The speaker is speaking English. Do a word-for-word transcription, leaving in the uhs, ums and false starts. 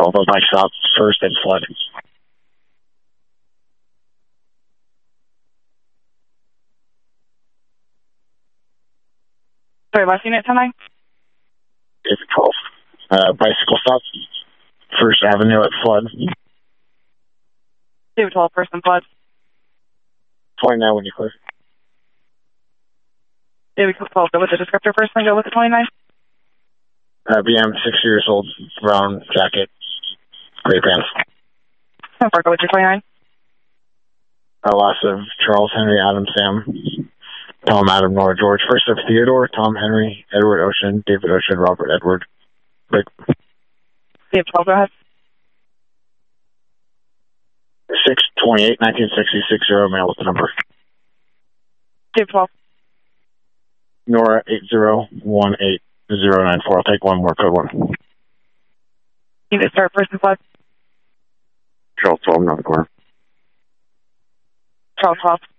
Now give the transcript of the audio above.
twelve, bike stop, first and flood. Sorry, last unit, ten nine? David twelve. Uh, bicycle stop, First Avenue at flood. David twelve, first and flood. twenty-nine when you clear. David twelve, go with the descriptor first, then go with the twenty-nine. Uh, B M, six years old, brown jacket, gray pants. ten four, go with your twenty-nine. Uh, loss of Charles, Henry, Adam, Sam, Tom, Adam, Nora, George. First of Theodore, Tom, Henry, Edward, Ocean, David, Ocean, Robert, Edward. Rick. David twelve, go ahead. six twenty-eight, nineteen sixty, six zero, mail with the number. David twelve. Nora, eight zero one eight zero nine four. I'll take one more, code one. Unit start, first and flood. Charles twelve, not the corner. Charles twelve.